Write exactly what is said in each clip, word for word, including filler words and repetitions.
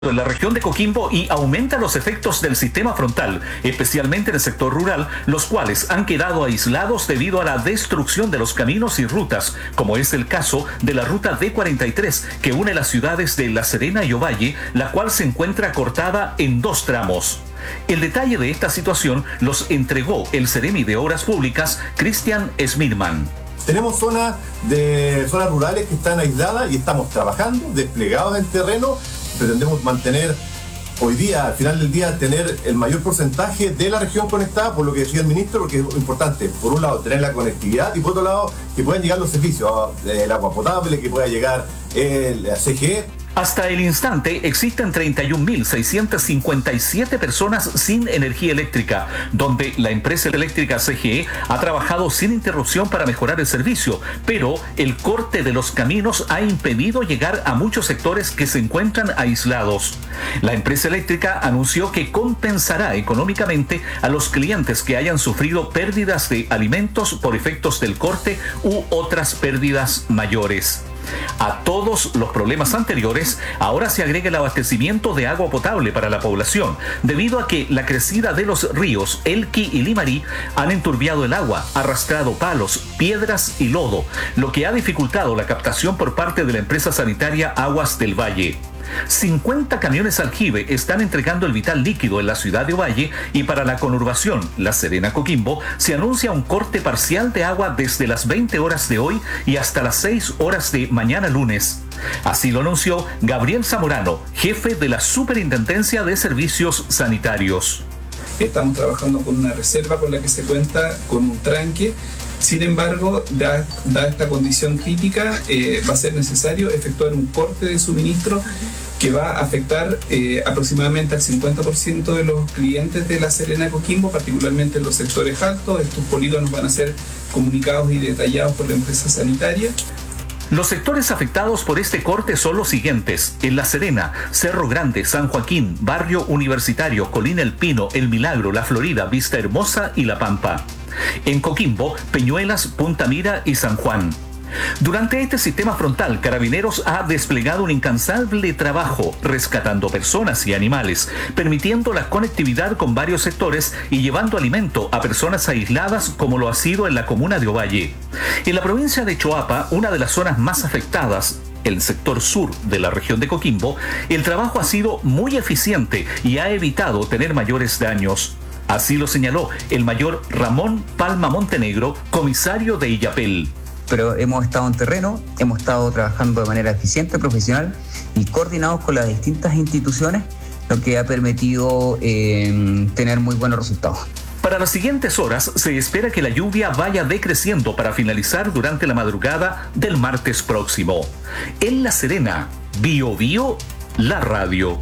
en la región de Coquimbo y aumenta los efectos del sistema frontal, especialmente en el sector rural, los cuales han quedado aislados debido a la destrucción de los caminos y rutas, como es el caso de la ruta D cuarenta y tres, que une las ciudades de La Serena y Ovalle, la cual se encuentra cortada en dos tramos. El detalle de esta situación los entregó el Seremi de Obras Públicas, Cristian Smirman. Tenemos zonas de zonas rurales que están aisladas y estamos trabajando, desplegados en terreno. Pretendemos mantener hoy día, al final del día, tener el mayor porcentaje de la región conectada, por lo que decía el ministro, porque es importante, por un lado, tener la conectividad y por otro lado, que puedan llegar los servicios, el agua potable, que pueda llegar el C G E. Hasta el instante existen treinta y un mil seiscientas cincuenta y siete personas sin energía eléctrica, donde la empresa eléctrica C G E ha trabajado sin interrupción para mejorar el servicio, pero el corte de los caminos ha impedido llegar a muchos sectores que se encuentran aislados. La empresa eléctrica anunció que compensará económicamente a los clientes que hayan sufrido pérdidas de alimentos por efectos del corte u otras pérdidas mayores. A todos los problemas anteriores, ahora se agrega el abastecimiento de agua potable para la población, debido a que la crecida de los ríos Elqui y Limarí han enturbiado el agua, arrastrado palos, piedras y lodo, lo que ha dificultado la captación por parte de la empresa sanitaria Aguas del Valle. cincuenta camiones aljibe están entregando el vital líquido en la ciudad de Ovalle y para la conurbación La Serena-Coquimbo se anuncia un corte parcial de agua desde las veinte horas de hoy y hasta las seis horas de mañana lunes. Así lo anunció Gabriel Zamorano, jefe de la Superintendencia de Servicios Sanitarios. Estamos trabajando con una reserva con la que se cuenta con un tranque. Sin embargo, dada da esta condición crítica, eh, va a ser necesario efectuar un corte de suministro que va a afectar eh, aproximadamente al cincuenta por ciento de los clientes de La Serena Coquimbo, particularmente en los sectores altos. Estos polígonos van a ser comunicados y detallados por la empresa sanitaria. Los sectores afectados por este corte son los siguientes: en La Serena, Cerro Grande, San Joaquín, Barrio Universitario, Colina El Pino, El Milagro, La Florida, Vista Hermosa y La Pampa. En Coquimbo, Peñuelas, Punta Mira y San Juan. Durante este sistema frontal, Carabineros ha desplegado un incansable trabajo rescatando personas y animales, permitiendo la conectividad con varios sectores y llevando alimento a personas aisladas, como lo ha sido en la comuna de Ovalle. En la provincia de Choapa, una de las zonas más afectadas, el sector sur de la región de Coquimbo, el trabajo ha sido muy eficiente y ha evitado tener mayores daños. Así lo señaló el mayor Ramón Palma Montenegro, comisario de Illapel. Pero hemos estado en terreno, hemos estado trabajando de manera eficiente, profesional y coordinados con las distintas instituciones, lo que ha permitido eh, tener muy buenos resultados. Para las siguientes horas se espera que la lluvia vaya decreciendo para finalizar durante la madrugada del martes próximo. En La Serena, Bio Bio, la radio.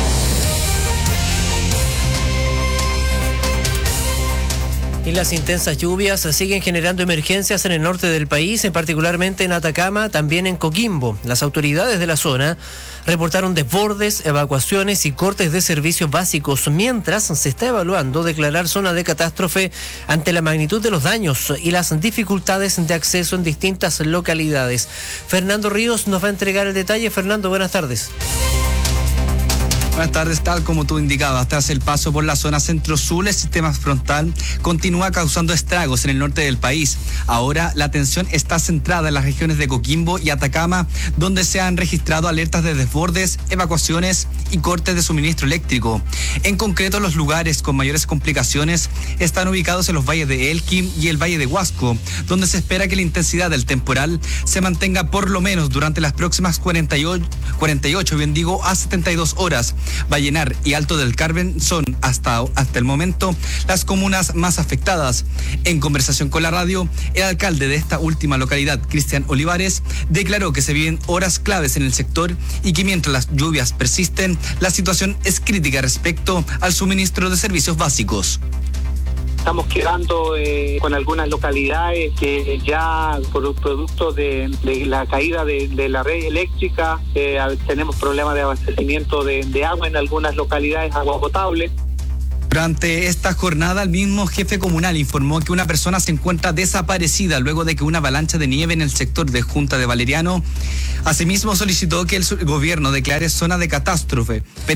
Y las intensas lluvias siguen generando emergencias en el norte del país, en particularmente en Atacama, también en Coquimbo. Las autoridades de la zona reportaron desbordes, evacuaciones y cortes de servicios básicos, mientras se está evaluando declarar zona de catástrofe ante la magnitud de los daños y las dificultades de acceso en distintas localidades. Fernando Ríos nos va a entregar el detalle. Fernando, buenas tardes. Buenas tardes, tal como tú indicabas, tras el paso por la zona centro-sur, el sistema frontal continúa causando estragos en el norte del país. Ahora la atención está centrada en las regiones de Coquimbo y Atacama, donde se han registrado alertas de desbordes, evacuaciones y cortes de suministro eléctrico. En concreto, los lugares con mayores complicaciones están ubicados en los valles de Elqui y el valle de Huasco, donde se espera que la intensidad del temporal se mantenga por lo menos durante las próximas cuarenta y ocho, cuarenta y ocho bien digo, a setenta y dos horas. Vallenar y Alto del Carmen son hasta, hasta el momento las comunas más afectadas. En conversación con la radio, el alcalde de esta última localidad, Cristian Olivares, declaró que se viven horas claves en el sector y que mientras las lluvias persisten, la situación es crítica respecto al suministro de servicios básicos. Estamos quedando eh, con algunas localidades que ya por producto de, de la caída de, de la red eléctrica eh, tenemos problemas de abastecimiento de, de agua en algunas localidades, agua potable. Durante esta jornada, el mismo jefe comunal informó que una persona se encuentra desaparecida luego de que una avalancha de nieve en el sector de Junta de Valeriano. Asimismo, solicitó que el gobierno declare zona de catástrofe.